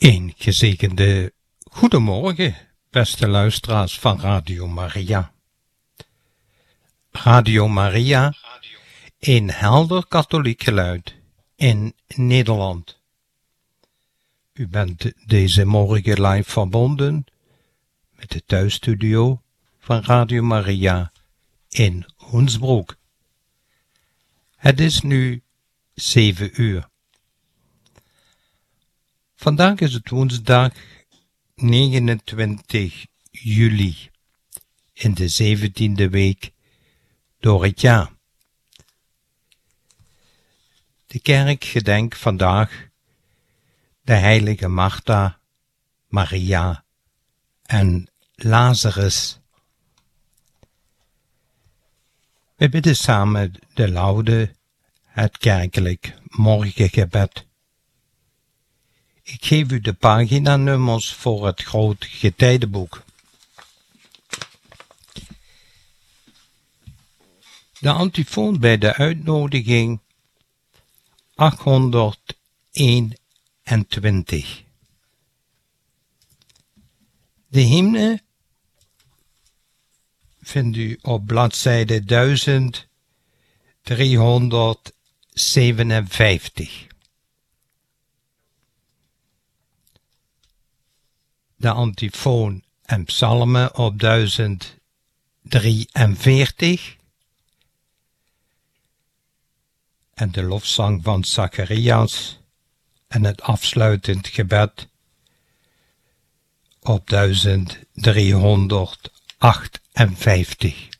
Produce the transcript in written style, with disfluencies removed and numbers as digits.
Een gezegende goedemorgen, beste luisteraars van Radio Maria. Radio Maria, een helder katholiek geluid in Nederland. U bent deze morgen live verbonden met de thuisstudio van Radio Maria in Hoensbroek. Het is nu 7 uur. Vandaag is het woensdag 29 juli in de 17e week door het jaar. De kerk gedenkt vandaag de heilige Martha, Maria en Lazarus. We bidden samen de laude, het kerkelijk morgengebed. Ik geef u de paginanummers voor het groot getijdenboek. De antifoon bij de uitnodiging 821. De hymne vindt u op bladzijde 1357. De antifoon en psalmen op 1043 en de lofzang van Zacharias en het afsluitend gebed op 1358.